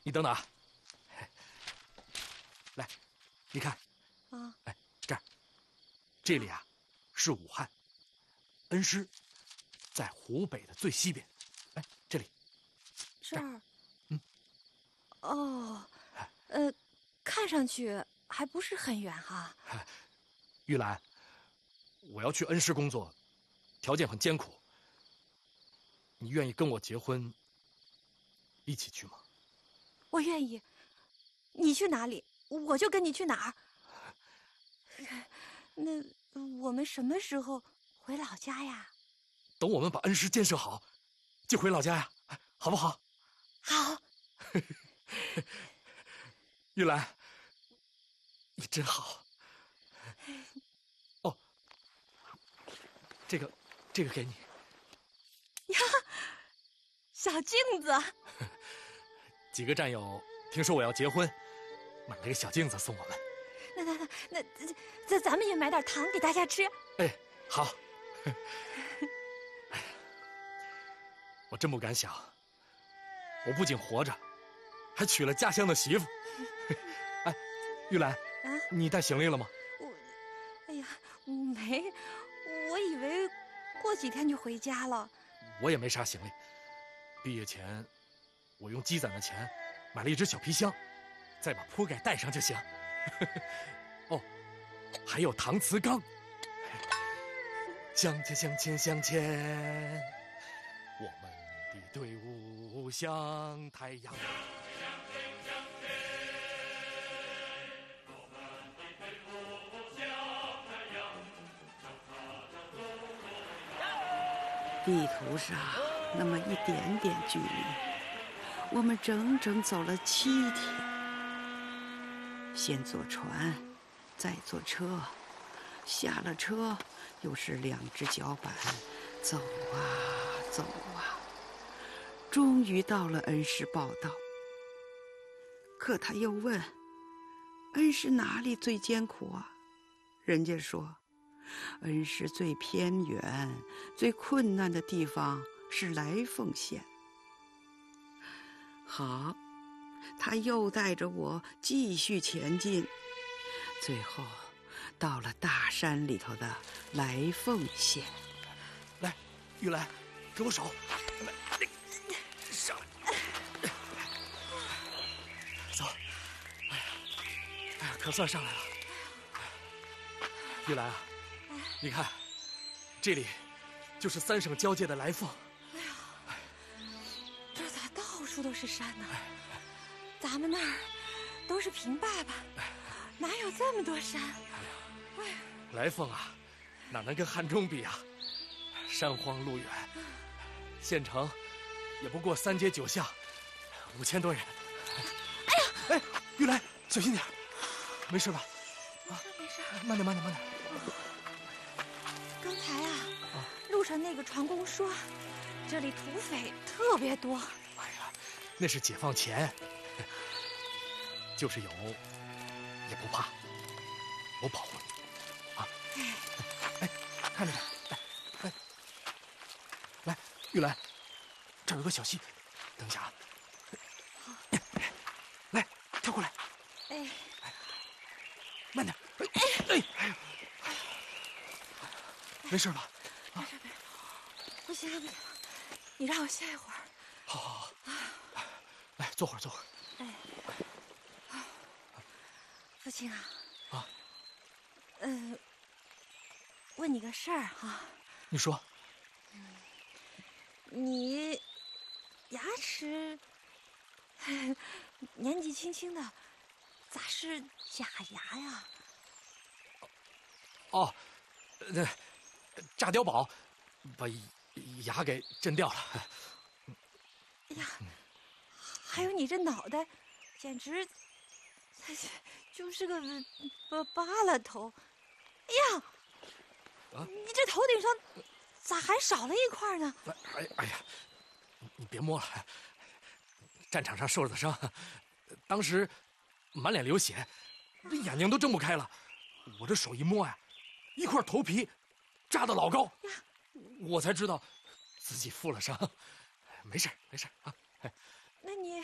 你等等啊，来，你看， 啊， 哎，这儿，这里啊，是武汉，恩施，在湖北的最西边。哎，这里， 这儿， 嗯， 哦，看上去还不是很远哈。 玉兰，我要去恩施工作，条件很艰苦，你愿意跟我结婚，一起去吗？ 我愿意，你去哪里，我就跟你去哪儿。那我们什么时候回老家呀？ 等我们把恩施建设好，就回老家呀，好不好？ 好。 玉兰，你真好。哦，这个给你。 呀，小镜子。 几个战友听说我要结婚，买了个小镜子送我们。 那咱们也买点糖给大家吃。 哎，好。我真不敢想，我不仅活着，还娶了家乡的媳妇。哎，玉兰，你带行李了吗？ 哎呀，没，我以为过几天就回家了。 我也没啥行李，毕业前我用积攒的钱买了一只小皮箱，再把铺盖带上就行。哦，还有搪瓷缸。相牵相牵相牵，我们的队伍像太阳。 地图上那么一点点距离，我们整整走了7天。先坐船，再坐车，下了车又是2只脚板，走啊走啊，终于到了恩施报道。可他又问，恩施哪里最艰苦啊？人家说，恩施最偏远、最困难的地方是来凤县。好，他又带着我继续前进，最后到了大山里头的来凤县。 来，玉兰，给我手，来，上来，走。哎呀，可算上来了。玉兰啊，你看，这里就是3省交界的来凤。 哎呀，这咋到处都是山呢？咱们那儿都是平坝坝，哪有这么多山？哎呀， 来凤啊，哪能跟汉中比啊？山荒路远，县城也不过3街9巷，5000多人。 哎呀， 哎，玉兰，小心点，没事吧？ 啊，没事， 慢点，慢点，慢点。 刚才啊，路上那个船工说，这里土匪特别多。 哎呀，那是解放前，就是有也不怕，我保护你啊！哎，看着点，来，玉兰，这儿有个小溪，等一下啊。 好， 来，跳过来。 哎， 慢点。哎，没事吧？ 没事，不行，你让我歇一会儿。 好，来，坐会儿。 哎，父亲啊，问你个事儿哈。 你说。 你牙齿年纪轻轻的，咋是假牙呀？ 哦，炸碉堡把牙给震掉了。 哎呀，还有你这脑袋，简直就是个疤了头。哎呀，你这头顶上咋还少了一块呢？ 哎呀，你别摸了，战场上受的伤，当时满脸流血，这眼睛都睁不开了。我这手一摸呀，一块头皮扎得老高，我才知道自己负了伤。没事啊。 那你